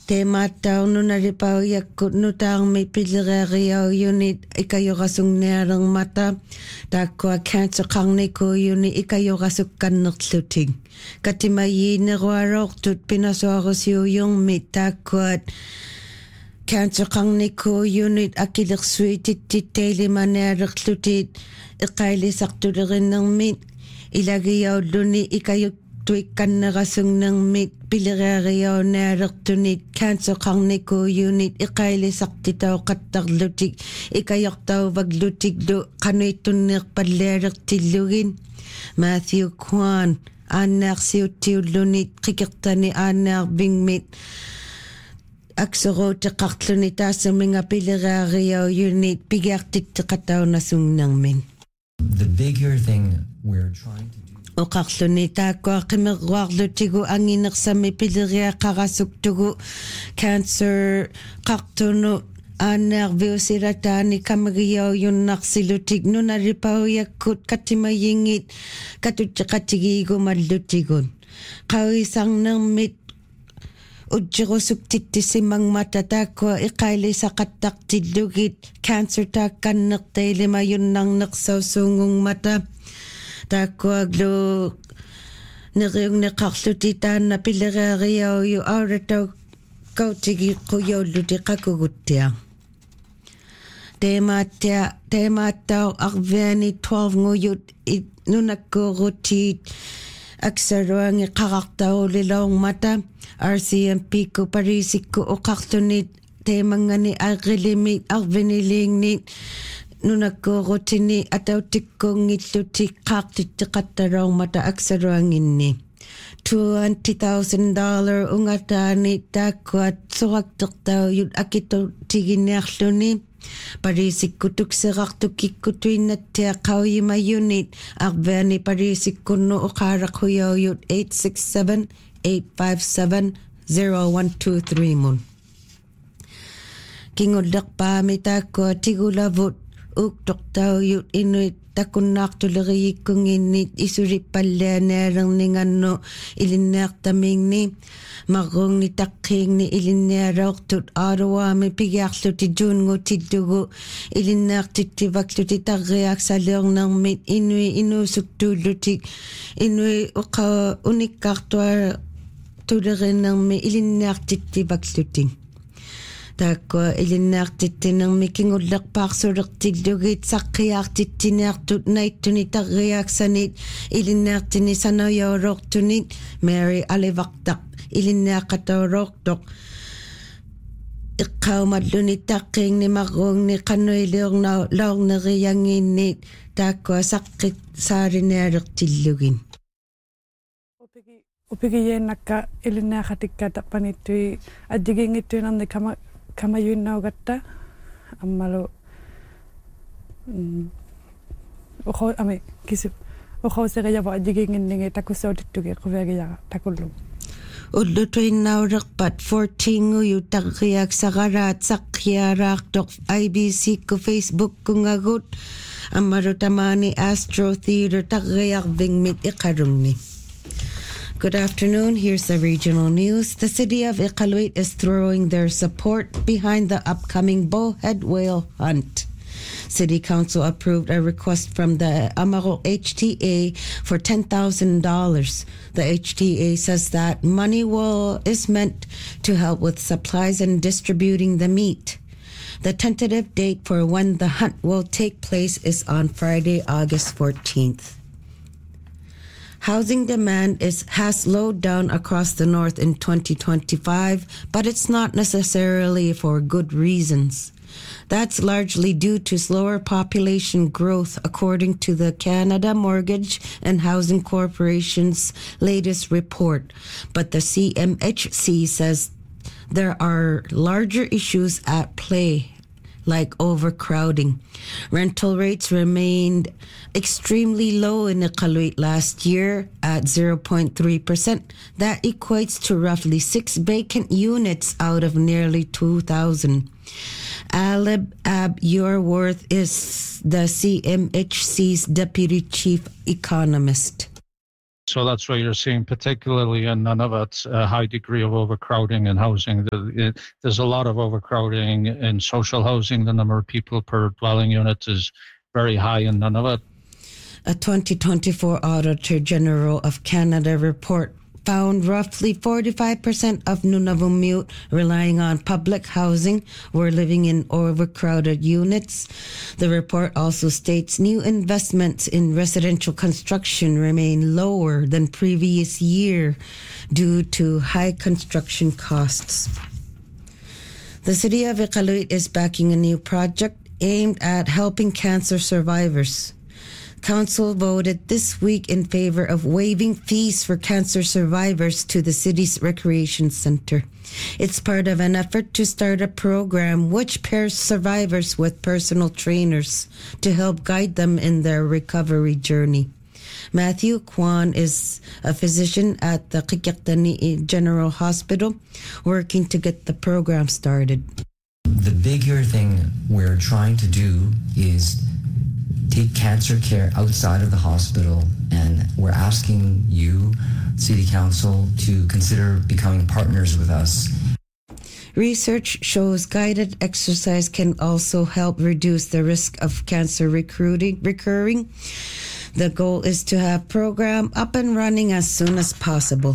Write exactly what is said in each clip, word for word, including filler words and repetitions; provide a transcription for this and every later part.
Tematau nunaripau yakut nutang mi pilirerio unit ikayorasung nerang mata takwa cancer kangniko unit ikayorasuk kannakluting. Katimayi nerwarok tut pinasoros yung mit takwat cancer kangniko unit akilaksuitit titeli maneraklutit ikaili sakturin ng mit ilagayaw luni ikayok tuik kannarasung ng mit pilirerio nerartunit cancer kangniko unit ikaili saktitaw kattarlutik ikayaktaw vaglutik do kanuitunir palerak tilugin Matthew Kwan anar siutiulunit kikirtani anar bingmit aksoro tiqartlunita saminga pilirerio unit pigartit tiqataw nasung ng min. The bigger thing we're trying to Oqarlunita kwa qimerruarlutigu anginersami piliria qarasuktugu cancer qartunu aanerviusiratani kamagiyau yunnarsilutik nunaripau yakkut katimayingit katuttiqatigiigu mallutigun qawisarnermit ujjirusuktissimmangmata taakua iqailisaqattaqtillugit cancer taakkannertailima yunnarnersausuungungmata taakua glu neriung neqarluti taanna pilirerio yu auratau kautigi quyolluti qakuguttia temaattia temaattau arviani twelve nguyut nunakkurutit aksaruangi qarartaulilaummata R C M P ku parisikku uqartunit temangani agrilimi arviniliingnit nunakkurutini atautikkuungilluti qaartitteqattaraumata aksaruanginni twenty thousand dollars ungatani taakkuat suraktertauyut akitutiginearluni parisikkutukserartukikkutuinnattia qauyimayunit arveani parisikkunnu uqaaraqhuyauyut eight six seven eight five seven zero one two three mun kingullerpaami taakkua tigulavut uktortauyut inuit takunnaartuleriyikkunginnit isurippallaanaalerningannu ilinneartamingni marrungni taqqiingni ilinnealaortut aaruaami pigiarluti juunngutittugu ilinneartittivakluti tarriaksaleernermit inui inuusuktuullutik inui uqa unikkaartua tulerinnermi ilinneartittivaklutik taakua ilinneartittinermi kingullerpaarsulertillugit saqqiaartittiniartut naittuni tarriaaksanit ilinneartini sanoyoorortunit Mary alivartaq ilinneaqataurortoq iqqaumalluni taqqiingni marruungni qanuiliornau laorneriyangiinnit taakua saqqit saarinealertillugin upigi upigiyennakka ilinneaqatikkatapanittui adjigingittuinarni kama kamayuinnaugatta ammalu oho ame kisip oho seriyava adjiginginningi takussautittugi quviagiyaga takullu ullutuinnaureqpat fourteen yutarriaksaqaraat saqqiaraartoq I B C ku Facebook kungagut ammarutamani Astro Theatre tarriarvingmit iqarungni. Good afternoon. Here's the regional news. The city of Iqaluit is throwing their support behind the upcoming bowhead whale hunt. City Council approved a request from the Amaro H T A for ten thousand dollars. The H T A says that money will is meant to help with supplies and distributing the meat. The tentative date for when the hunt will take place is on Friday, August fourteenth. Housing demand is has slowed down across the north in twenty twenty-five, but it's not necessarily for good reasons. That's largely due to slower population growth, according to the Canada Mortgage and Housing Corporation's latest report. But the C M H C says there are larger issues at play, like overcrowding. Rental rates remained extremely low in Iqaluit last year at zero point three percent. That equates to roughly six vacant units out of nearly two thousand. Alib Ab Yourworth is the C M H C's deputy chief economist. So that's why you're seeing, particularly in Nunavut, a high degree of overcrowding in housing. There's a lot of overcrowding in social housing. The number of people per dwelling unit is very high in Nunavut. A twenty twenty-four Auditor General of Canada report found roughly forty-five percent of Nunavummiut relying on public housing were living in overcrowded units. The report also states new investments in residential construction remain lower than previous year due to high construction costs. The city of Iqaluit is backing a new project aimed at helping cancer survivors. Council voted this week in favor of waiving fees for cancer survivors to the city's recreation center. It's part of an effort to start a program which pairs survivors with personal trainers to help guide them in their recovery journey. Matthew Kwan is a physician at the Qikiqtani General Hospital working to get the program started. The bigger thing we're trying to do is take cancer care outside of the hospital, and we're asking you, City Council, to consider becoming partners with us. Research shows guided exercise can also help reduce the risk of cancer recruiting, recurring. The goal is to have program up and running as soon as possible.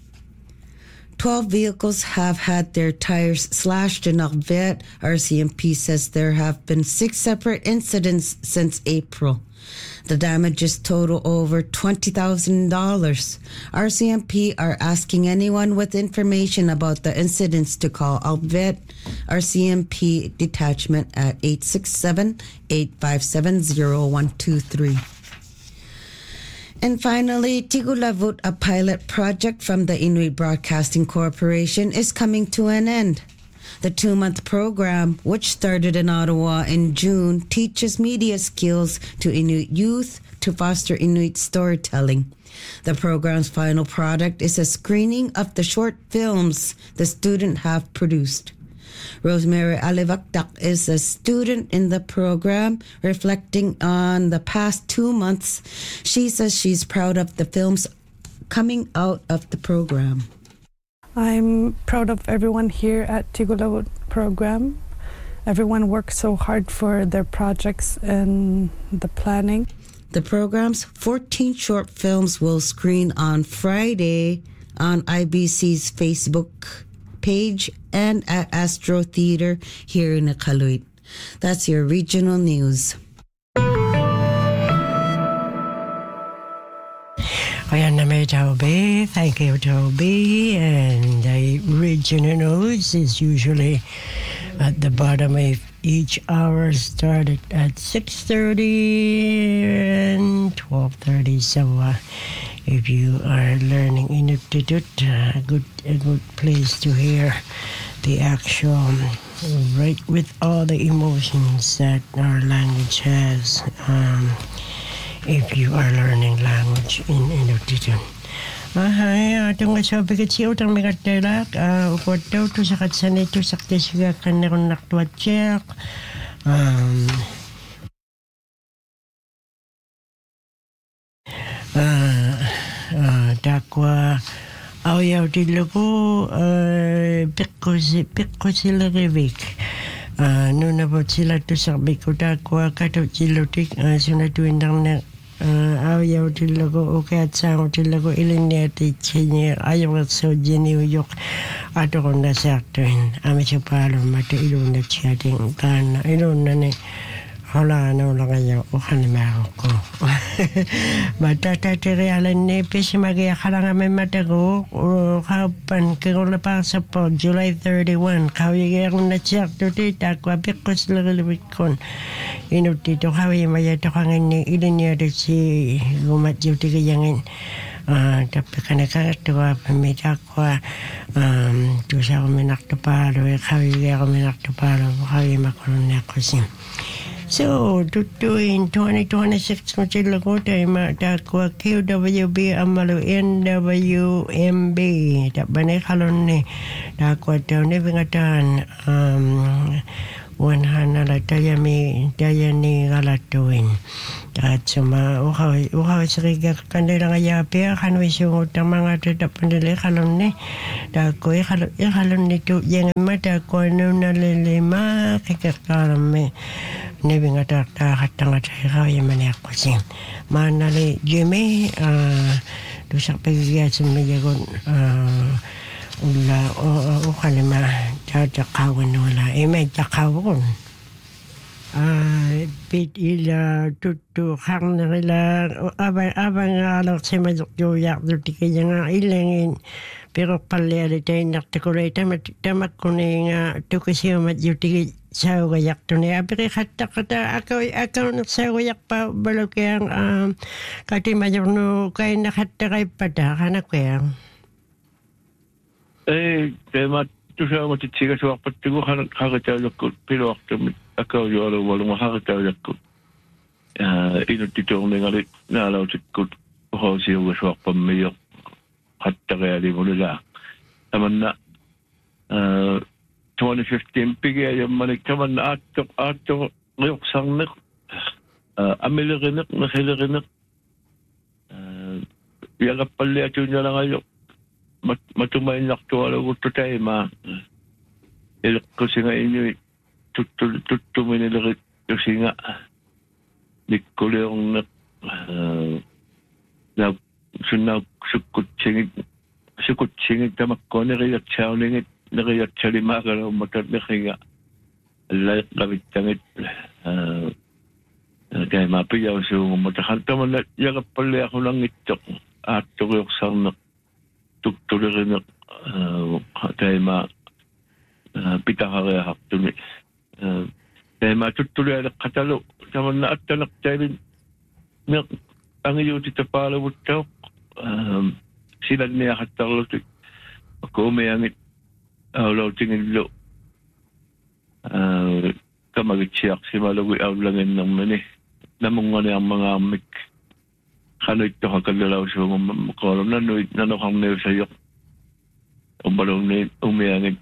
Twelve vehicles have had their tires slashed in Arvet. R C M P says there have been six separate incidents since April. The damages total over twenty thousand dollars. R C M P are asking anyone with information about the incidents to call Arvet R C M P detachment at eight six seven, eight five seven, zero one two three. And finally, Tigulavut, a pilot project from the Inuit Broadcasting Corporation, is coming to an end. The two-month program, which started in Ottawa in June, teaches media skills to Inuit youth to foster Inuit storytelling. The program's final product is a screening of the short films the students have produced. Rosemary Alivaktak is a student in the program, reflecting on the past two months. She says she's proud of the films coming out of the program. I'm proud of everyone here at Tigulavut program. Everyone works so hard for their projects and the planning. The program's fourteen short films will screen on Friday on I B C's Facebook page and at Astro Theater here in Iqaluit. That's your regional news. Ayan Toby. Thank you, Toby. And the regional news is usually at the bottom of each hour, started at six thirty and twelve thirty. So uh, if you are learning Inuktitut, a good, a good place to hear the actual, right with all the emotions that our language has. Um, if you are learning language in Inuktitut. Ahay, atong sabi kat siya utang mga telak, ukot daw to sa katsan ito sa katisiga kan na kung naktuat siya. Um, uh, uh, dakwa, ayaw dilo ko, uh, pikko sila rivik. Uh, no nabot sila to sa biko dakwa, kato silotik, uh, sunatuin lang na Uh, ayaw tilago okay at sa tilago ilinete chenye ayaw at so jeni yok ato ko na saktuin ami sa palo mate ilon na chatting kan ilon na ne hala no lang ayaw o kanima ko mata tatere ala ne pesi magi akala me matago o kapan ko la pa sa po July thirty-first kawi ko na sakto tita ko bikos lagalibikon Inutito kawi maya to kangin ni ilinya de si gumat juti kayangin ah tapi kana kana to pamita ko um to sa ko minak to palo kawi ko minak to palo kawi makulon na ko sim. So, tutu in twenty twenty-six ko sila ko tayo matakwa Q W B amalo N W M B. Tapos na kalon ni takwa tayo ni pingatan um, wanhana la taya mi taya ni galatuin at suma uhaw uhaw sriga kanila nga yapia kanwi sungot ang mga tetap nila kalon ni da ko ikalon ikalon nito yang mata ko no nalilima kikakarame nebi nga ta ta katanga ta ya mani ako sin manali jeme ah dusak pagiya sa meyagon ah ula o kalima ta ta kawan wala e may ta kawon ah bit ila tutu hang nila abang abang alok sa madukyo yak duti kaya nga ilangin pero pala tayo naktakulay tamat tamat ko na nga tukasiyo madyuti sa gayak to niya pero kata kata ako ako sa gayak pa balok yang um kati mayor no kay nakata kay pada kana kaya eh temat tu sa mo tiga sa pagtugo kan kakata ko pero ako yo alo wala mo kakata ko ah ino tito ngali na law tikot ho siya sa pamayo hatta kaya di mo nila naman na twenty fifteen pigay yung manik naman na atok atok ngayok sangnak amiliginak nakiliginak yaga pali at yun niya lang ayok matumayin nakto wala ko tayo ma ilok ko siya nga inyo tutumin nila kasi nga nikuli yung nak na sunag sukut singit sukut singit tamak ko nariyak siya ningit nariyak siya lima ka na umatat na kaya layak gamit tangit kaya mapiyaw siya umatakan taman na yakap pala ako lang itok at tukuyok sang na tuktulirin na kaya ma pitakakaya haktuni kaya matutuloy na katalo taman na at tanak tayo ang iyo tita pala wutaw sila niya katarlo ako umayangit awlaw tingin lo kamagitsyak si malawi awlangin ng mani namunga niya ang mga amik kano ito kakalalaw siya makolom nanoy nanokang niyo sa'yo umalong niya umayangit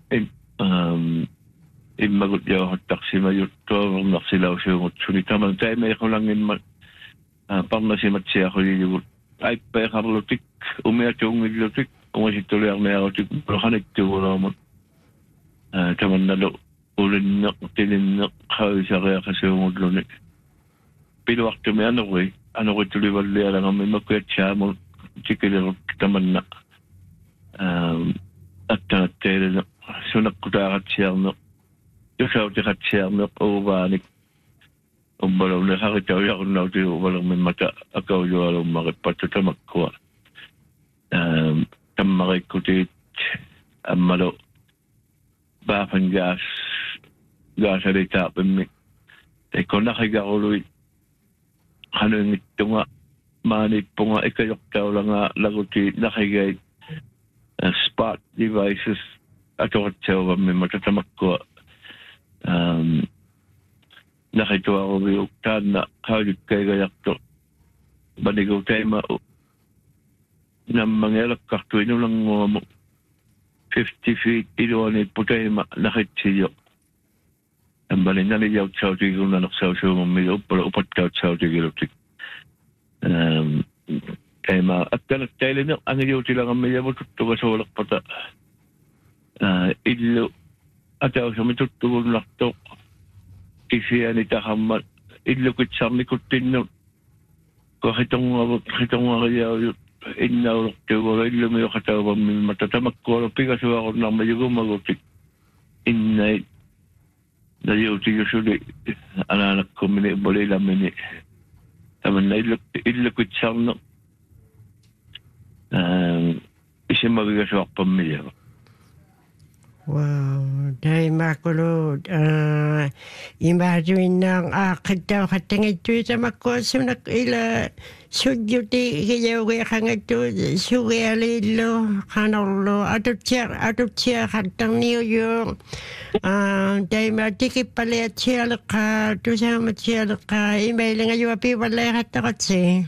imagot niya katak si mayot to naksilaw siya sunita man tayo may kulangin pang nasimat siya ako yung ay pa karlotik umiyak yung idlotik umasituloy ang nayakotik bulakan ito wala mo taman na lo ulin na tinin na kawin sa kaya kasi yung udlonik piluwak tumi ano ko eh ano ko tuloy wali alang may magkuyat siya mo sikilirot taman na at tanatele na sunak kutakat siya no yusaw tikat siya no ubanik umbalaw na sakit ako yakon na ito walang may mata akaw yung alam makipatutamak ko tamakay ko tit amalo bapan gas gas ari tapin mi e ko nakigakuloy ano yung ito nga manip po nga ikayok daw lang nga lagot nakigay spot devices ato katsaw may matatamak ko um nakito ako biyuktan na kawit kay gayak to baligaw tayo ma na mangyalak kakto ino lang mo fifty feet ino anit po tayo ma nakitsiyo ang balin na niyaw tsaw tigil na naksaw siya mamiyo para upat kaw tsaw tigil kaya ma at kanak tayo na ang iyo silang ang miyaw tutuga sa walak pata ilo at ako sa may tutugol nakto isiya ni tahamat ilukit sa mikutin no kahit ang kahit ang kaya inaw tuwa ilo may katawa matatamak ko pigas ako na mayugo magutik inay na yuti yusuli anak ko mini boleh lamin ni taman na ilukit sa no isi magigas ako pamilya. Wow, dahil makulo, uh, imagine ng akit daw katangit ito sa makosunak ila sugyuti kayaw kaya kangat ito sugya lilo kanolo atut siya atut siya katang niyo yung dahil matikip pala at siya laka ito sa matsya laka imay lang ayo api wala katakot si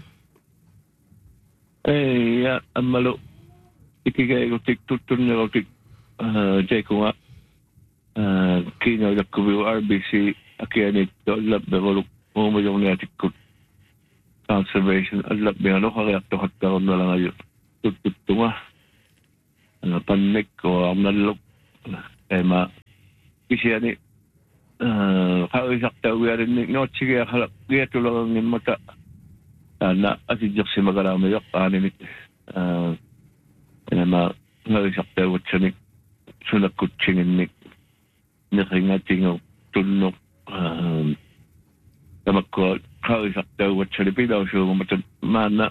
eh ya amalo ikigay ko tik tutun niyo tik jay ko nga kino da kubu R B C akiani to lab be goluk mo yung natikut conservation lab be ano kaya to hatta on na lang ayo tututuma ano panik ko amnalok eh ma kisiani kau sakta wiarin ni no chige halak dia tulong ni mata na asijak si magarama yak ani ni eh ma kau sakta wachani sunak kucingin ni neringa tingo tunok tamak ko kau sakta wachani pidaw siya mata mana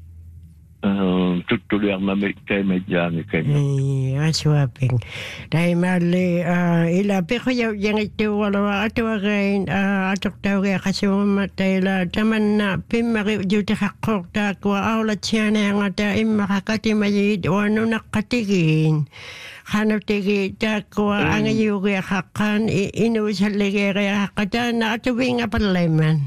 tutuli ang namit kay medya ni kay aswaping dahil mali ila pero yung ito wala ato again atok tao kaya kasi mamatay la taman na pimari juti kakok ta kwa awlat siya na yung ata imakakatimayid o ano nakatigin hanap tigi ta kwa ang iyo kaya kakan inusaligi kaya kakata na ato nga palaman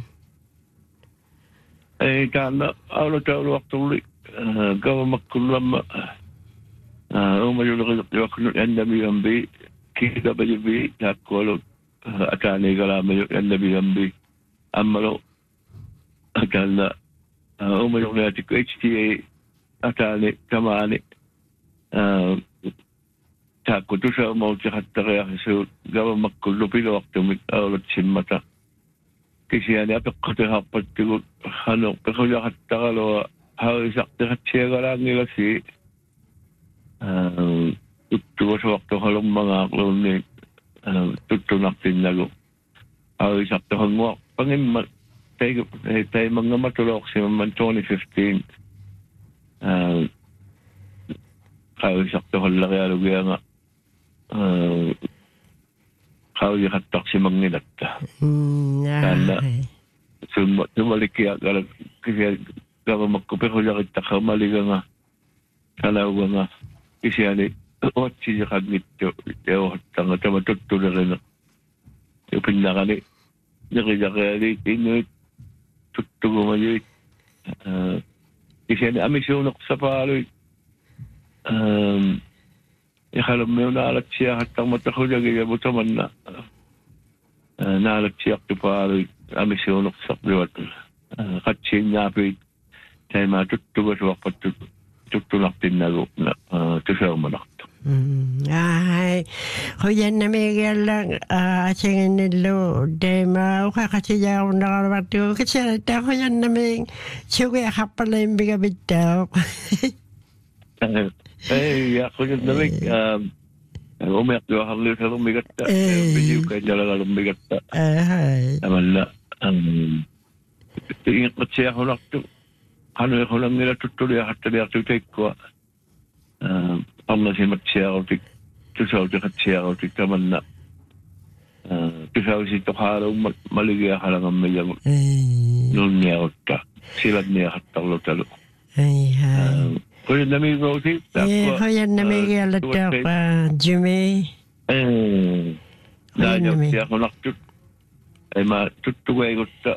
eh kana awlat tao waktu ulit gawa makulama umayulog yung N W M B K W B nakulo atani galama yung N W M B amalo akala umayulog natin ko H T A atani kamani tako to sa mau hatta kaya so gawa makulo pilo waktu mitawlat simmata kasi ani ato kate hapat ko ano pero ya hatta kalo How sakta siya lang nila si tutto sa waktu halong mga klon ni tutto natin nago. How sakta hangwa pangin tayo tayo mga matulok si man twenty fifteen. How sakta hal lagi alo kaya nga how yakatak si mga nilata. Kaya sumalik kaya kasi gawa magkupero lang kita kamaliga nga kalawa nga kasi ani otsi siya kagnito yaw tanga tama tutto na rin yung pinakani nakikakali inuit tutto gumayoy kasi ani amisyon ako sa paloy ikalam mo yung naalat siya hatang matakulang iyabot man na naalat siya ako paloy amisyon ako sa priwat katsin napit kaya mga tutubas wakpat tutulak din na na tusaw manakto. Ay, kuya na Miguel lang asingin nilo de mauka kasi yaw nakalawatu kasi ta kuya na Miguel suga kapala yung bigabitaw. Eh, ya kuya na Miguel umiyak yung hangli sa lumigat ta bigyo kaya dala ka lumigat ta naman na ingat mo siya ko nakto ano ko lang nila tutuloy at tabi at tutay ko pamna si matsiya ko tik tusaw tik at siya ko tik taman na tusaw si Tokaro maligaya ka lang ang mayang noon niya ko ta silad niya at talo talo ay ay kuya nami Rosie eh kuya nami galata pa Jimmy eh dahil siya ko nakto ay matutugay ko ta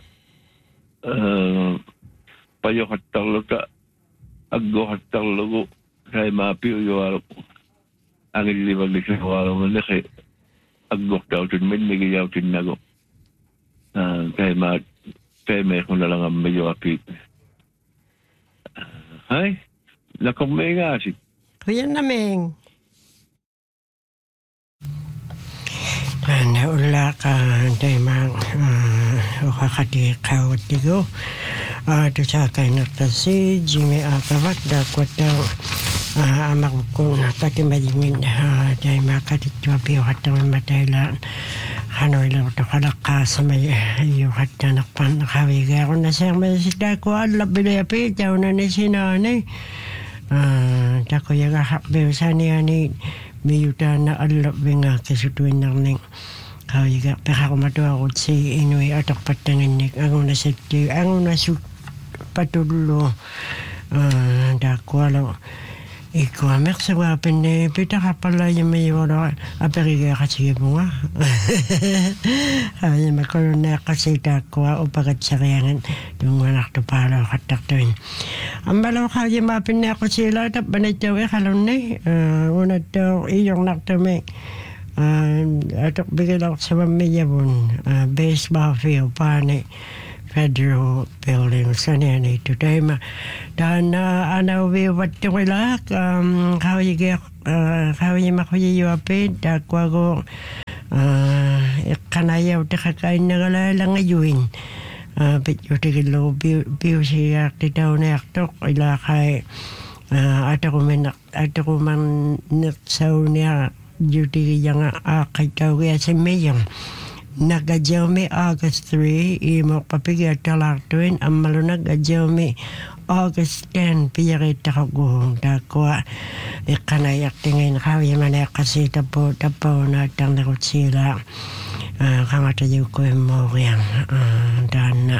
payo hatang luta aggo hatang lugo kay mapiyo yo ang ilibag ni sa wala mo nake aggo daw tin min ni yaw tin nago kay ma kay may ko na lang ang medyo apit ay la komega si kuya naming na ula ka day mang ukakati kawat tigo ito sa kay naktasi Jimmy Akavat dakwat daw amak ko natati malimin day makatitwa piyo hatang mataylan hanoy lang ito kalaka sa may iyo hata nakpan nakawiga ako na siya may sida ko alap bilayapi daw na ni sinanay tako yung ahapbew sa niya ni miyuta na alap nga kasutuin ng ning kawiga peka ko matuwa ko si inuwi atak patanginik ang una siti ang una su patulo dako alo iko amek sa wapen ne pita ka pala yung may wala aperiga kasi mo nga ay makulong na kasi dako o pagat sa kayangan yung anak to pala kataktuin ang balaw ka yung mapen ne ako sila tap banay tawe kalon ne una to iyong naktamay atok bigil ako sa mamiyabon baseball field pani federal building sanyan ito tayo ma dan anaw biwat yung ilak kawai kawai makuya yuapin dakwago kanayaw takakain na kalalang ayuin bityo tigilo biyo siya titaw na aktok ilakay ata ko man ata ko man nagsaw niya duty yang akay tao kaya sa mayang nagajyaw mi August third imo papigay talaktuin ang malunag ajyaw mi August tenth piyakita ka guhong dakwa ikanayak tingin kawin manak kasi tapo tapo na tang nakot sila kamatayo ko mo yang dan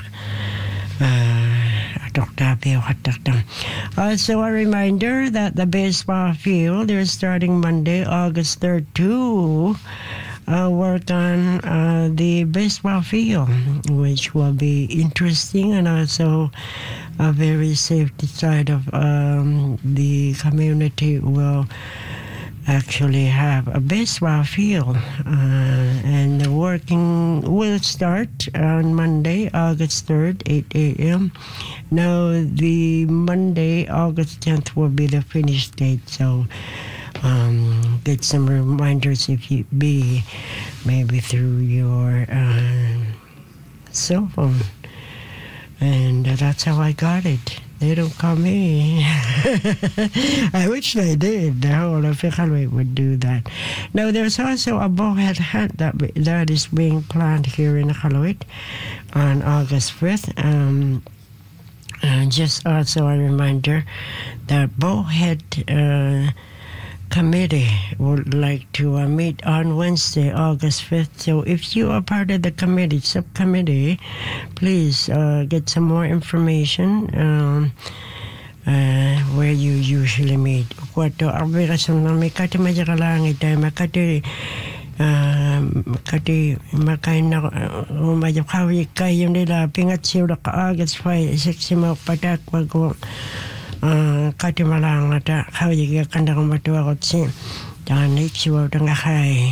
Also, a reminder that the baseball field is starting Monday, August third, to uh, work on uh, the baseball field, which will be interesting and also a very safety side of um, the community will actually have a baseball field, uh, and the working will start on Monday, August third, eight a.m. Now, the Monday, August tenth will be the finish date, so um, get some reminders if you be, maybe through your uh, cell phone. And uh, that's how I got it. They don't call me. I wish they did. The whole of Iqaluit would do that. Now, there's also a bowhead hunt that that is being planned here in Iqaluit on August fifth. Um, and just also a reminder that bowhead uh, committee would like to uh, meet on Wednesday, August fifth. So if you are part of the committee, subcommittee, please uh, get some more information um, uh, where you usually meet. Kuwato, arbirasyon na may kati majakalangit tayo, makati makati makain na umayakawi kayo nila, pingat siya ka August fifth, siksi mo patak mag- Uh, kati malang ata kawai ga kanda ko matua ko si dan iksiwa tanga kai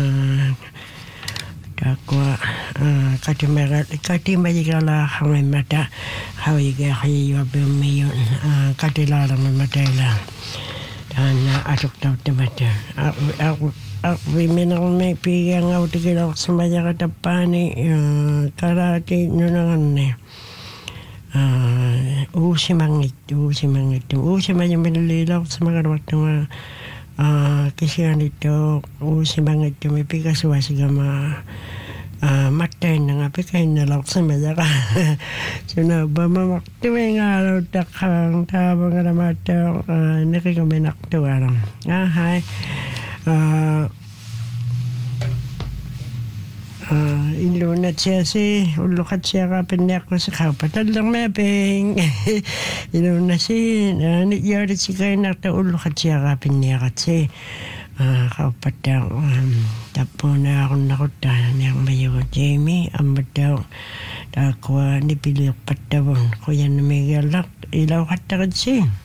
takwa kati mera kati magala hamai mata kawai ga kai yo bemiyon kati la la mata la dan atuk tau temata aku aku minal me pigang au tigil sembaja kata pani karate nunangan ne Uh, usimangit, usimangit, usimangit manililaw sa mga waktu uh, kasi nito usimangit may pikaswa siya ma uh, matay na nga pikay na lang sa mga ka so na ba mamaktuwe nga araw takang tabang nga mata uh, nakikamenaktuwa lang ah hi uh, Uh, ilunat siya si ulukat siya kapinak ko sa kapatid lang maping ilunat si uh, nigyari si kayo nakta ulukat siya kapinak at si uh, kapatid um, tapo na ako nakutan niyang mayo Jamie amat daw takwa nipili patawon kuya na may galak ilaw katakad si